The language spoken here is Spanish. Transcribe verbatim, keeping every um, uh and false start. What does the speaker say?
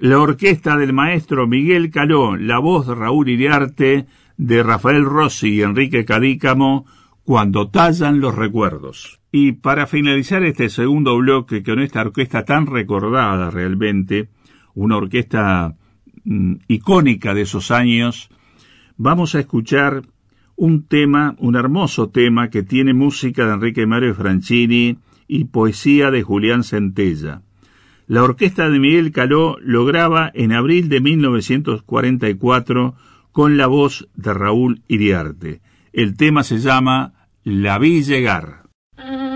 la orquesta del maestro Miguel Caló, la voz de Raúl Iriarte, de Rafael Rossi y Enrique Cadícamo, Cuando tallan los recuerdos. Y para finalizar este segundo bloque con esta orquesta tan recordada realmente, una orquesta mm, icónica de esos años, vamos a escuchar un tema, un hermoso tema que tiene música de Enrique Mario Franchini y poesía de Julián Centella. La orquesta de Miguel Caló lo graba en abril de mil novecientos cuarenta y cuatro con la voz de Raúl Iriarte. El tema se llama La vi llegar.